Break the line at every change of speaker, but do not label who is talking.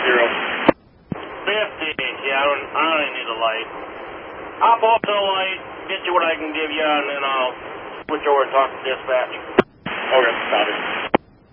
Yeah, I don't even need a light. Hop off to the light, get you what I can give you, and then I'll switch over and talk to dispatch.
Okay, copy.